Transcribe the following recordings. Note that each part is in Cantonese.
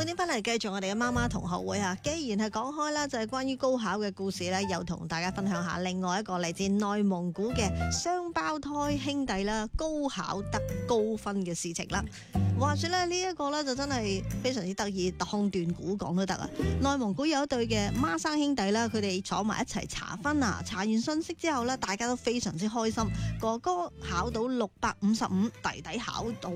半點翻嚟繼續我哋嘅媽媽同學會啊！既然係講開啦，就係關於高考嘅故事咧，又同大家分享下另外一個嚟自內蒙古嘅雙胞胎兄弟啦，高考得高分嘅事情啦。話說咧，呢一個咧就真係非常之得意，當斷估講都得啊！內蒙古有一對嘅孖生兄弟啦，佢哋坐埋一齊查分啊，查完信息之後咧，大家都非常之開心。哥哥考到655，弟弟考到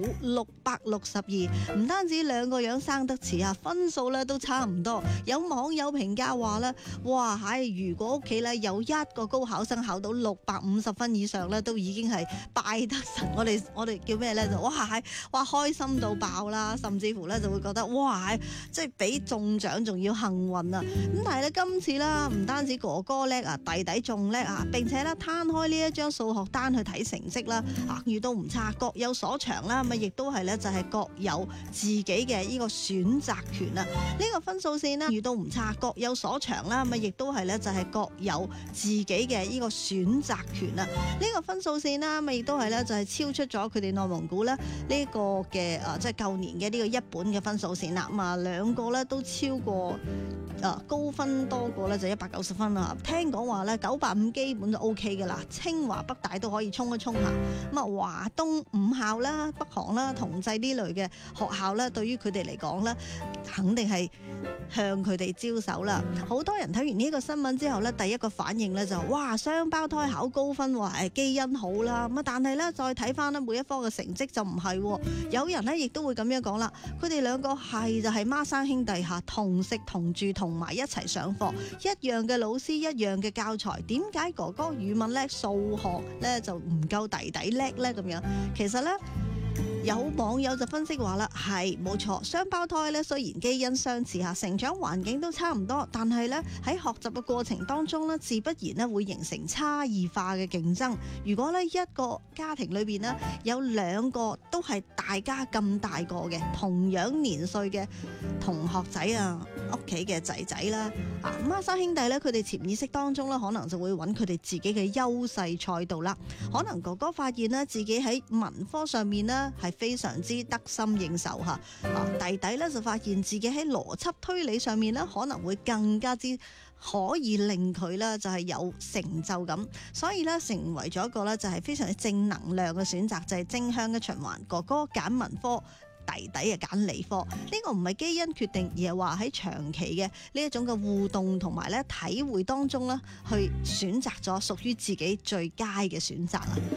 662，唔單止兩個樣生得似啊，分數咧都差唔多。有網友評價話咧，哇，如果屋企咧有一個高考生考到650分以上咧，都已經係拜得神。我哋叫咩咧？就哇開心到爆啦，甚至乎咧就會覺得哇，即係比中獎仲要幸運啊！咁但係咧今次啦，唔單止哥哥叻啊，弟弟仲叻啊，並且咧攤開呢一張數學單去睇成績啦，遇到唔差，各有所長啦，咪亦都係咧就係各有自己嘅呢個選擇權啊！呢個分數線啦，遇到唔差，各有所長啦，咪亦都係咧就係各有自己嘅呢個選擇權啊！呢個分數線啦，咪亦都係咧就係超出咗佢哋內蒙古咧呢個嘅即係舊年嘅呢個一本嘅分數線啦。咁啊兩個咧都超過高分多過咧就190分啦。聽講話咧950基本就 OK 噶啦，清華北大都可以衝一衝下。咁啊華東五校啦、北航啦、同濟呢類嘅學校咧，對於佢哋嚟講咧，肯定係向佢哋招手啦。好多人睇完呢個新聞之後咧，第一個反應咧就哇雙胞胎考高分，話係基因好啦。咁啊但係咧再睇翻咧每一科嘅成績就唔係，有人咧亦都會咁樣講啦。佢哋兩個係就係孖生兄弟嚇，同食同住同埋一齊上課，一樣嘅老師，一樣嘅教材。點解哥哥語文叻，數學咧就唔夠弟弟叻咧？咁樣其實咧。有網友就分析話啦，係冇錯，雙胞胎咧雖然基因相似嚇，成長環境都差唔多，但係咧喺學習嘅過程當中咧，自不然咧會形成差異化嘅競爭。如果咧一個家庭裏邊咧有兩個都係大家咁大個嘅同樣年歲嘅同學仔啊，屋企嘅仔仔啦，孖生兄弟咧，佢哋潛意識當中咧可能就會揾佢哋自己嘅優勢賽道啦。可能哥哥發現咧自己喺文科上面咧係非常之得心應手嚇，弟弟咧就發現自己喺邏輯推理上面咧可能會更加之可以令佢咧就係有成就感，所以咧成為咗一個咧就係非常之正能量嘅選擇，就係正向嘅循環。哥哥揀文科，弟弟啊揀理科，呢個唔係基因決定，而係話喺長期嘅呢一種嘅互動同埋咧體會當中咧，去選擇咗屬於自己最佳嘅選擇啊！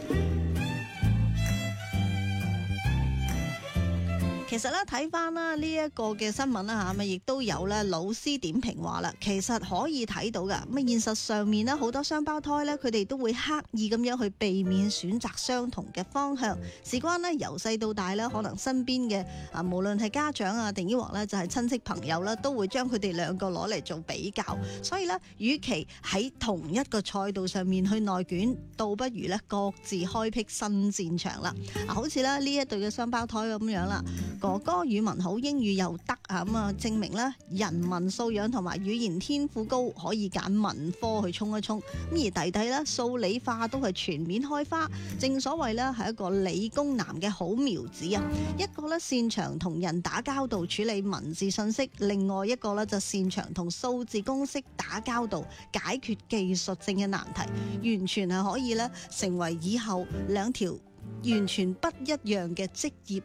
其實咧睇翻啦呢一個嘅新聞啦嚇，咪亦都有咧老師點評話啦，其實可以睇到噶。咁現實上面咧好多雙胞胎咧，佢哋都會刻意咁樣去避免選擇相同嘅方向。事關咧由細到大咧，可能身邊嘅無論係家長啊定抑或咧就係親戚朋友啦，都會將佢哋兩個攞嚟做比較。所以咧，與其喺同一個賽道上面去內卷，倒不如咧各自開闢新戰場啦。好似咧呢一對嘅雙胞胎咁樣啦。哥哥語文好，英語又得啊，咁啊證明咧人文素養同埋語言天賦高，可以揀文科去衝一衝。咁而弟弟咧數理化都係全面開花，正所謂咧係一個理工男嘅好苗子啊！一個咧擅長同人打交道處理文字信息，另外一個咧就擅長同數字公式打交道解決技術性嘅難題，完全係可以咧成為以後兩條完全不一樣嘅職業